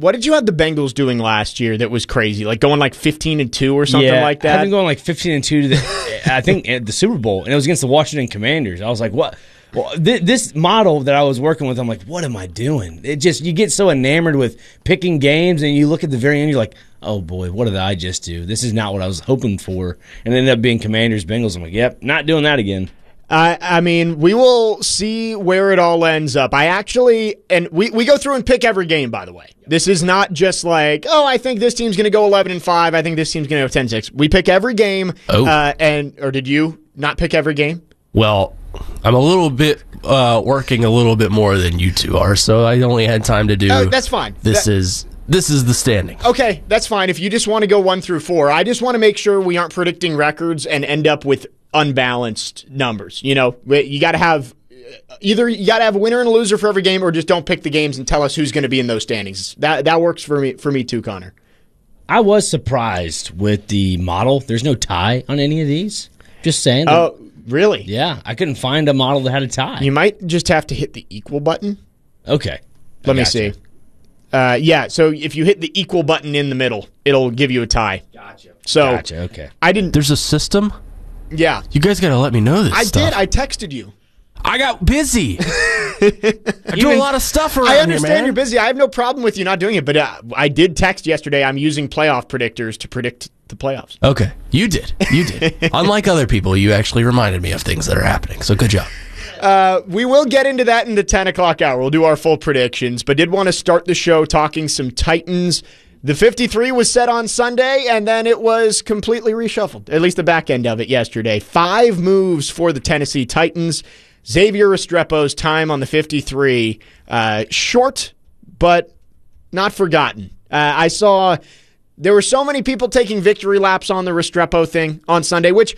what did you have the Bengals doing last year that was crazy? Like going like fifteen and two or something yeah, like that? I've been going like fifteen and two to the, I think, at the Super Bowl, and it was against the Washington Commanders. I was like, what? Well, th- this model that I was working with, I'm like, what am I doing? It just, you get so enamored with picking games, and you look at the very end, you're like, oh boy, what did I just do? This is not what I was hoping for. And it ended up being Commanders Bengals. I'm like, yep, not doing that again. I, I mean, we will see where it all ends up. I actually, and we, we go through and pick every game, by the way. This is not just like, oh, I think this team's going to go eleven and five. I think this team's going to go ten and six. We pick every game. Oh. Uh, and or did you not pick every game? Well, I'm a little bit uh, working a little bit more than you two are, so I only had time to do. Oh, that's fine. This That- is this is the standing. Okay, that's fine. If you just want to go one through four, I just want to make sure we aren't predicting records and end up with unbalanced numbers. You know, you got to have either you got to have a winner and a loser for every game, or just don't pick the games and tell us who's going to be in those standings. That that works for me for me too, Connor. I was surprised with the model. There's no tie on any of these. Just saying. Oh, really? Yeah, I couldn't find a model that had a tie. You might just have to hit the equal button. Okay. Let I me gotcha. see. Uh, yeah, so if you hit the equal button in the middle, it'll give you a tie. Gotcha. So Gotcha, okay. I didn't. There's a system? Yeah. You guys got to let me know this I stuff. did. I texted you. I got busy. I do a lot of stuff around I here, understand man. you're busy. I have no problem with you not doing it, but uh, I did text yesterday. I'm using playoff predictors to predict the playoffs. Okay, you did. You did. Unlike other people, you actually reminded me of things that are happening, so good job. Uh, we will get into that in the ten o'clock hour. We'll do our full predictions, but did want to start the show talking some Titans. The fifty-three was set on Sunday, and then it was completely reshuffled, at least the back end of it yesterday. Five moves for the Tennessee Titans. Xavier Restrepo's time on the fifty-three. Uh, short, but not forgotten. Uh, I saw there were so many people taking victory laps on the Restrepo thing on Sunday, which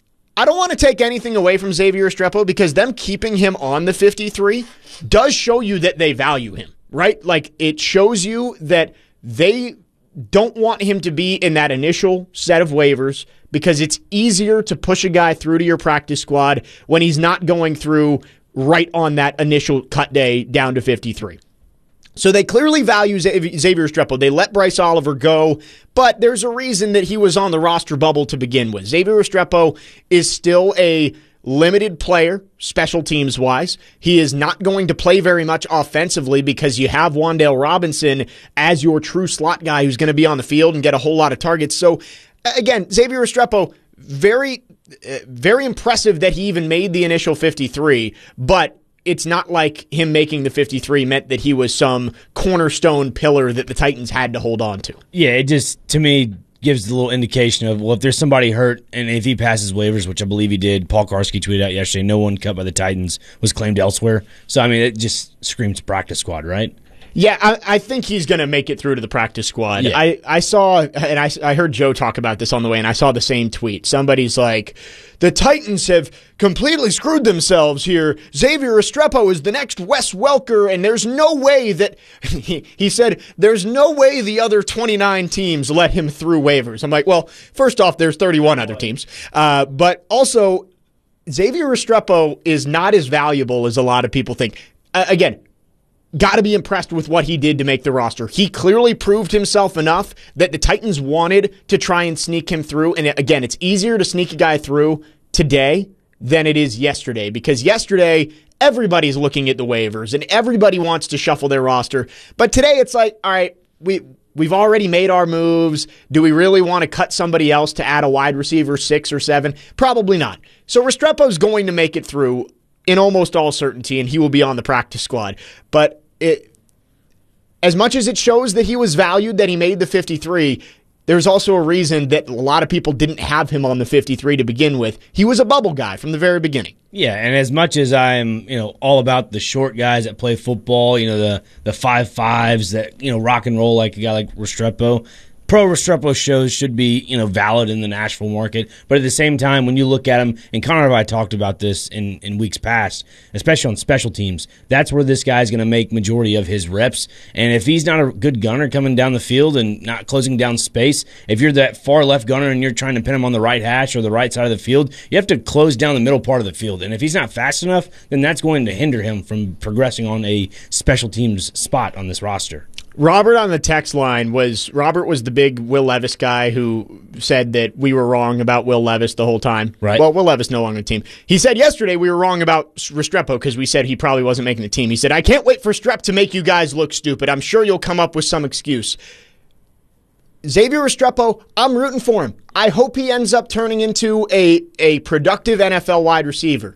I don't want to take anything away from Xavier Restrepo, because them keeping him on the fifty-three does show you that they value him, right? Like, it shows you that they don't want him to be in that initial set of waivers, because it's easier to push a guy through to your practice squad when he's not going through right on that initial cut day down to fifty-three. So they clearly value Xavier Restrepo. They let Bryce Oliver go, but there's a reason that he was on the roster bubble to begin with. Xavier Restrepo is still a limited player, special teams wise. He is not going to play very much offensively, because you have Wan'Dale Robinson as your true slot guy who's going to be on the field and get a whole lot of targets. So again, Xavier Restrepo, very, uh, very impressive that he even made the initial fifty-three, but it's not like him making the fifty-three meant that he was some cornerstone pillar that the Titans had to hold on to. Yeah, it just, to me, gives a little indication of, well, if there's somebody hurt, and if he passes waivers, which I believe he did, Paul Karski tweeted out yesterday, no one cut by the Titans was claimed elsewhere. So, I mean, it just screams practice squad, right? Yeah, I, I think he's going to make it through to the practice squad. Yeah. I, I saw, and I, I heard Joe talk about this on the way, and I saw the same tweet. Somebody's like, the Titans have completely screwed themselves here. Xavier Restrepo is the next Wes Welker, and there's no way that, he, he said, there's no way the other twenty-nine teams let him through waivers. I'm like, well, first off, there's thirty-one other teams. Uh, but also, Xavier Restrepo is not as valuable as a lot of people think. Uh, again, got to be impressed with what he did to make the roster. He clearly proved himself enough that the Titans wanted to try and sneak him through. And again, it's easier to sneak a guy through today than it is yesterday, because yesterday everybody's looking at the waivers and everybody wants to shuffle their roster. But today it's like, all right, we we've already made our moves. Do we really want to cut somebody else to add a wide receiver six or seven? Probably not. So Restrepo's going to make it through in almost all certainty, and he will be on the practice squad. But it, as much as it shows that he was valued, that he made the fifty-three, there's also a reason that a lot of people didn't have him on the fifty-three to begin with. He was a bubble guy from the very beginning. Yeah, and as much as I'm, you know, all about the short guys that play football, you know, the the five fives that, you know, rock and roll like a guy like Restrepo, pro Restrepo shows should be, you know, valid in the Nashville market. But at the same time, when you look at him, and Connor and I talked about this in, in weeks past, especially on special teams, that's where this guy's going to make majority of his reps. And if he's not a good gunner coming down the field and not closing down space, if you're that far left gunner and you're trying to pin him on the right hash or the right side of the field, you have to close down the middle part of the field. And if he's not fast enough, then that's going to hinder him from progressing on a special teams spot on this roster. Robert on the text line was Robert was the big Will Levis guy who said that we were wrong about Will Levis the whole time. Right. Well, Will Levis no longer on the team. He said yesterday we were wrong about Restrepo because we said he probably wasn't making the team. He said, I can't wait for Strep to make you guys look stupid. I'm sure you'll come up with some excuse. Xavier Restrepo, I'm rooting for him. I hope he ends up turning into a, a productive N F L wide receiver.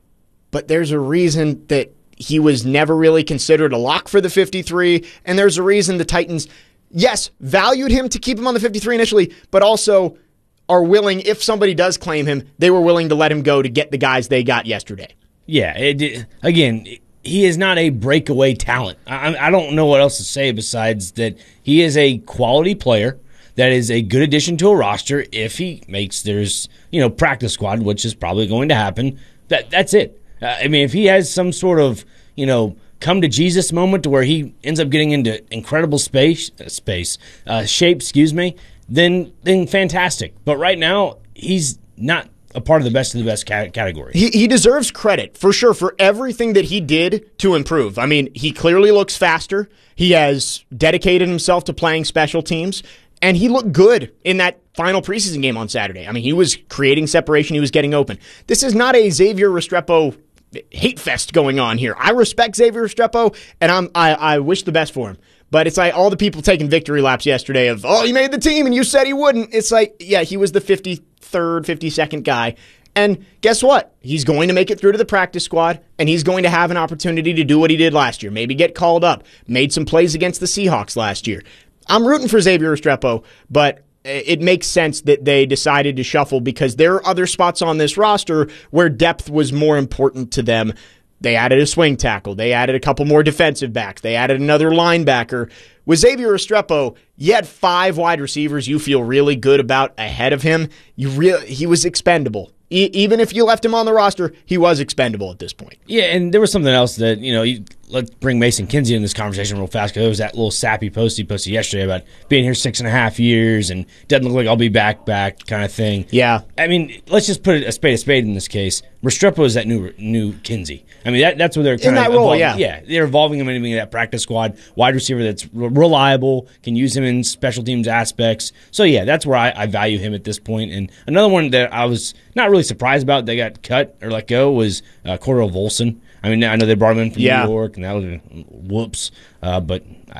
But there's a reason that he was never really considered a lock for the fifty-three, and there's a reason the Titans, yes, valued him to keep him on the fifty-three initially, but also are willing, if somebody does claim him, they were willing to let him go to get the guys they got yesterday. Yeah, it, again, he is not a breakaway talent. I, I don't know what else to say besides that he is a quality player that is a good addition to a roster if he makes there's, you know, practice squad, which is probably going to happen. That That's it. Uh, I mean, if he has some sort of, you know, come to Jesus moment to where he ends up getting into incredible space, uh, space uh, shape, excuse me, then then fantastic. But right now, he's not a part of the best of the best ca- category. He, he deserves credit, for sure, for everything that he did to improve. I mean, he clearly looks faster. He has dedicated himself to playing special teams, and he looked good in that final preseason game on Saturday. I mean, he was creating separation. He was getting open. This is not a Xavier Restrepo hate fest going on here. I respect Xavier Restrepo, and I'm, I, I wish the best for him. But it's like all the people taking victory laps yesterday of, oh, he made the team and you said he wouldn't. It's like, yeah, he was the fifty-third, fifty-second guy. And guess what? He's going to make it through to the practice squad, and he's going to have an opportunity to do what he did last year. Maybe get called up. Made some plays against the Seahawks last year. I'm rooting for Xavier Restrepo, but it makes sense that they decided to shuffle because there are other spots on this roster where depth was more important to them. They added a swing tackle. They added a couple more defensive backs. They added another linebacker. With Xavier Restrepo, you had five wide receivers you feel really good about ahead of him. You really, he was expendable. E- even if you left him on the roster, he was expendable at this point. Yeah, and there was something else that, you know, you, let's bring Mason Kinsey in this conversation real fast because there was that little sappy post he posted yesterday about being here six and a half years and doesn't look like I'll be back, back kind of thing. Yeah. I mean, let's just put a spade a spade in this case. Restrepo is that new new Kinsey. I mean, that, that's what they're kind in of that role, evolving. yeah. Yeah, they're evolving him into being that practice squad wide receiver that's re- reliable, can use him in special teams aspects. So, yeah, that's where I, I value him at this point. And another one that I was not really surprised about they got cut or let go was uh, Cordell Volson. I mean, I know they brought him in from yeah. New York, and that was whoops. Uh, but I,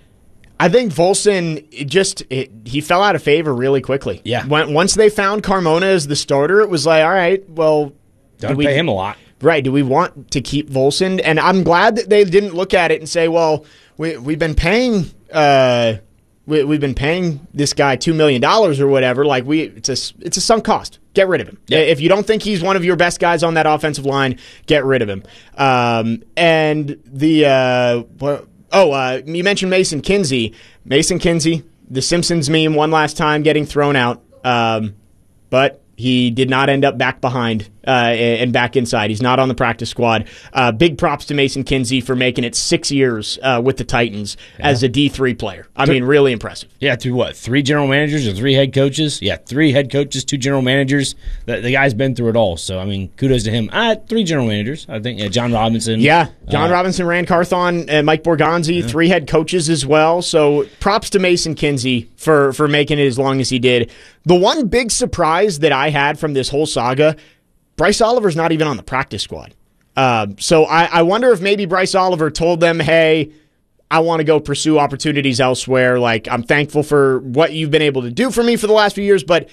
I think Volson it just it, he fell out of favor really quickly. Yeah. When, once they found Carmona as the starter, it was like, all right, well, don't we pay him a lot, right? Do we want to keep Volson? And I'm glad that they didn't look at it and say, well, we we've been paying. Uh, We, we've been paying this guy two million dollars or whatever. Like we, it's a it's a sunk cost. Get rid of him. Yeah. If you don't think he's one of your best guys on that offensive line, get rid of him. Um, and the uh, oh, uh, you mentioned Mason Kinsey. Mason Kinsey, the Simpsons meme, one last time getting thrown out, um, but he did not end up back behind uh, and back inside. He's not on the practice squad. Uh, big props to Mason Kinsey for making it six years uh, with the Titans yeah. as a D three player. I mean, really impressive. Yeah, through what, three general managers or three head coaches? Yeah, three head coaches, two general managers. The, the guy's been through it all. So, I mean, kudos to him. Uh, three general managers, I think. Yeah, John Robinson. Yeah, John uh, Robinson, Rand Carthon, and Mike Borgonzi, yeah. three head coaches as well. So, props to Mason Kinsey for, for making it as long as he did. The one big surprise that I had from this whole saga, Bryce Oliver's not even on the practice squad. Uh, so I, I wonder if maybe Bryce Oliver told them, hey, I want to go pursue opportunities elsewhere. Like, I'm thankful for what you've been able to do for me for the last few years, but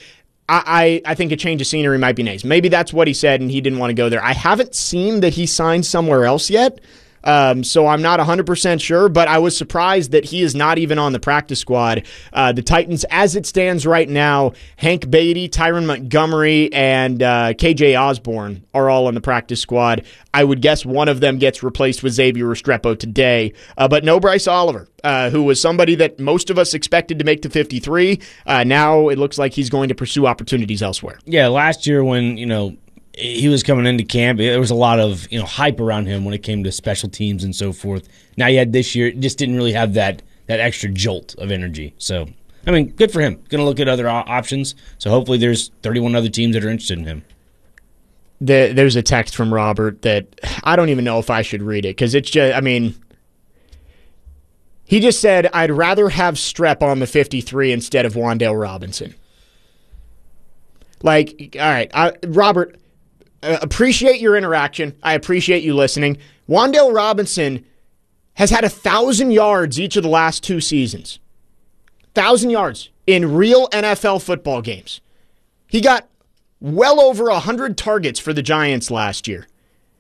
I, I, I think a change of scenery might be nice. Maybe that's what he said and he didn't want to go there. I haven't seen that he signed somewhere else yet. Um, so I'm not one hundred percent sure, but I was surprised that he is not even on the practice squad. Uh, the Titans, as it stands right now, Hank Beatty, Tyron Montgomery, and uh, K J Osborne are all on the practice squad. I would guess one of them gets replaced with Xavier Restrepo today, uh, but no Bryce Oliver, uh, who was somebody that most of us expected to make the fifty-three. Uh, now it looks like he's going to pursue opportunities elsewhere. Yeah, last year when, you know, he was coming into camp, there was a lot of, you know, hype around him when it came to special teams and so forth. Now you had this year, just didn't really have that that extra jolt of energy. So, I mean, good for him. Going to look at other options. So hopefully there's thirty-one other teams that are interested in him. The, there's a text from Robert that I don't even know if I should read it because it's just, I mean, He just said, I'd rather have Strep on the fifty-three instead of Wan'Dale Robinson. Like, all right, I, Robert, uh, appreciate your interaction. I appreciate you listening. Wan'Dale Robinson has had a thousand yards each of the last two seasons. Thousand yards in real N F L football games. He got well over a hundred targets for the Giants last year.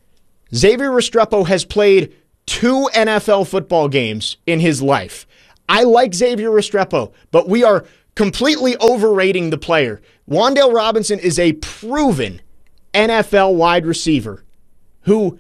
Xavier Restrepo has played two N F L football games in his life. I like Xavier Restrepo, but we are completely overrating the player. Wan'Dale Robinson is a proven N F L wide receiver who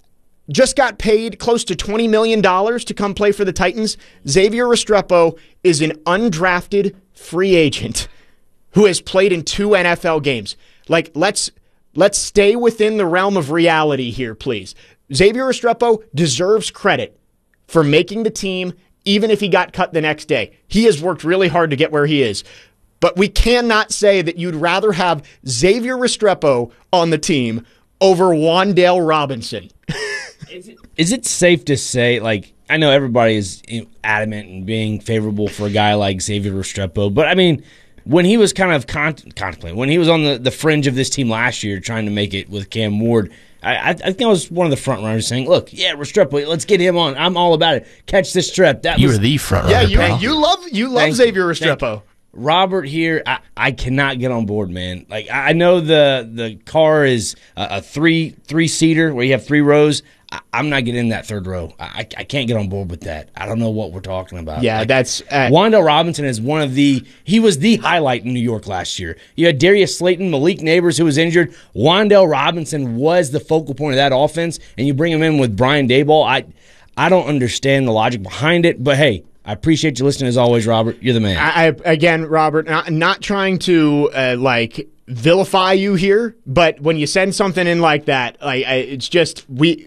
just got paid close to twenty million dollars to come play for the Titans. Xavier Restrepo is an undrafted free agent who has played in two N F L games. Like, let's let's stay within the realm of reality here, please. Xavier Restrepo deserves credit for making the team, even if he got cut the next day. He has worked really hard to get where he is. But we cannot say that you'd rather have Xavier Restrepo on the team over Wan'Dale Robinson. Is it, is it safe to say, like, I know everybody is adamant and being favorable for a guy like Xavier Restrepo, but I mean, when he was kind of con- contemplating, when he was on the, the fringe of this team last year trying to make it with Cam Ward, I, I, I think I was one of the front runners saying, look, yeah, Restrepo, let's get him on. I'm all about it. Catch this strep. That you was, were the front yeah, runner. you, pal. you love you love Thank Xavier you. Restrepo. Robert here, I, I cannot get on board, man. Like, I know the the car is a, a three three seater where you have three rows. I, I'm not getting in that third row. I, I can't get on board with that. I don't know what we're talking about. Yeah, like, that's uh, Wan'Dale Robinson is one of the. He was the highlight in New York last year. You had Darius Slayton, Malik Neighbors, who was injured. Wan'Dale Robinson was the focal point of that offense, and you bring him in with Brian Daboll. I I don't understand the logic behind it, but hey. I appreciate you listening as always, Robert. You're the man. I, I again, Robert, not, not trying to uh, like vilify you here, but when you send something in like that, like I, it's just we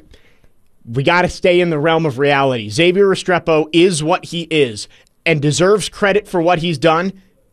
we got to stay in the realm of reality. Xavier Restrepo is what he is and deserves credit for what he's done.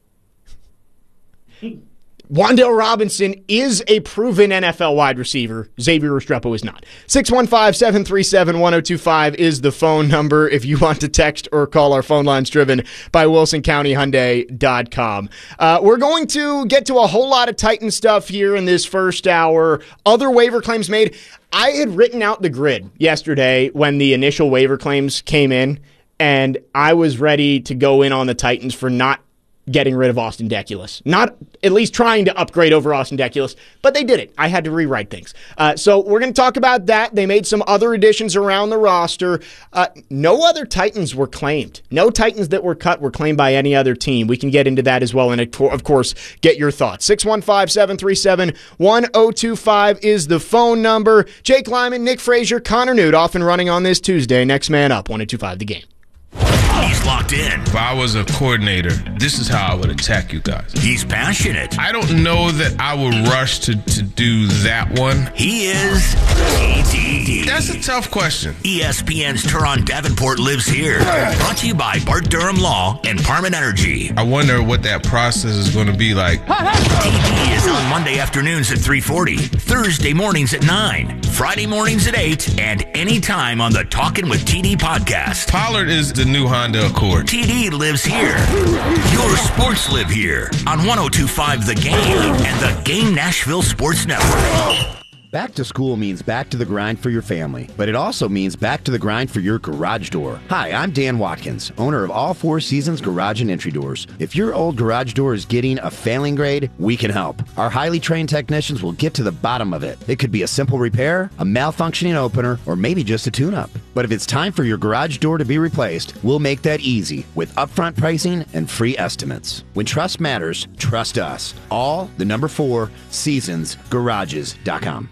Wan'Dale Robinson is a proven N F L wide receiver. Xavier Restrepo is not. six one five, seven three seven, one oh two five is the phone number if you want to text or call. Our phone lines driven by Wilson County Hyundai dot com. Uh, we're going to get to a whole lot of Titan stuff here in this first hour. Other waiver claims made. I had written out the grid yesterday when the initial waiver claims came in, and I was ready to go in on the Titans for not getting rid of Austin Deculus. Not at least trying to upgrade over Austin Deculus, but they did it. I had to rewrite things. Uh, so we're going to talk about that. They made some other additions around the roster. Uh, no other Titans were claimed. No Titans that were cut were claimed by any other team. We can get into that as well, and of course, get your thoughts. six one five, seven three seven, one oh two five is the phone number. Jake Lyman, Nick Frazier, Connor Newt off and running on this Tuesday. Next man up, one oh two five the game. He's locked in. If I was a coordinator, this is how I would attack you guys. He's passionate. I don't know that I would rush to, to do that one. He is T D. That's a tough question. E S P N's Turon Davenport lives here. Brought to you by Bart Durham Law and Parman Energy. I wonder what that process is going to be like. T D is on Monday afternoons at three forty, Thursday mornings at nine, Friday mornings at eight, and anytime on the Talkin' with T D podcast. Pollard is the new Honda Accord. T D lives here. Your sports live here on one oh two five The Game and the Game Nashville Sports Network. Back to school means back to the grind for your family, but it also means back to the grind for your garage door. Hi, I'm Dan Watkins, owner of All Four Seasons Garage and Entry Doors. If your old garage door is getting a failing grade, we can help. Our highly trained technicians will get to the bottom of it. It could be a simple repair, a malfunctioning opener, or maybe just a tune-up. But if it's time for your garage door to be replaced, we'll make that easy with upfront pricing and free estimates. When trust matters, trust us. All the number four seasons garages dot com.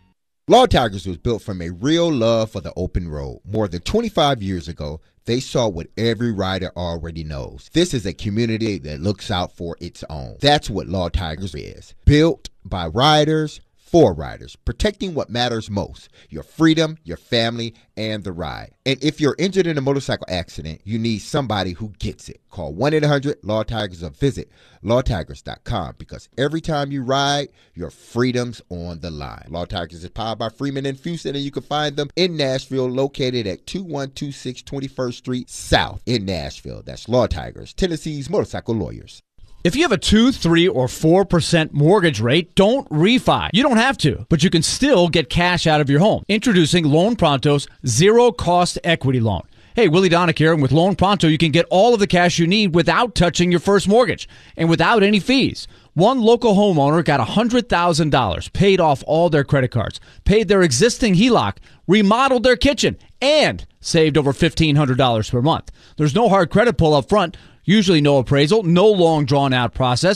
Law Tigers was built from a real love for the open road. More than twenty-five years ago, they saw what every rider already knows. This is a community that looks out for its own. That's what Law Tigers is. Built by riders, For riders, protecting what matters most, your freedom, your family, and the ride. And if you're injured in a motorcycle accident, you need somebody who gets it. Call one eight hundred law tigers or visit law tigers dot com because every time you ride, your freedom's on the line. Law Tigers is powered by Freeman and Houston, and you can find them in Nashville, located at two one two six twenty-first Street South in Nashville. That's Law Tigers, Tennessee's motorcycle lawyers. If you have a two, three, or four percent mortgage rate, don't refi. You don't have to, but you can still get cash out of your home. Introducing Loan Pronto's zero-cost equity loan. Hey, Willie Donick here, and with Loan Pronto, you can get all of the cash you need without touching your first mortgage and without any fees. One local homeowner got one hundred thousand dollars, paid off all their credit cards, paid their existing H E L O C, remodeled their kitchen, and saved over fifteen hundred dollars per month. There's no hard credit pull up front. Usually no appraisal, no long drawn-out process.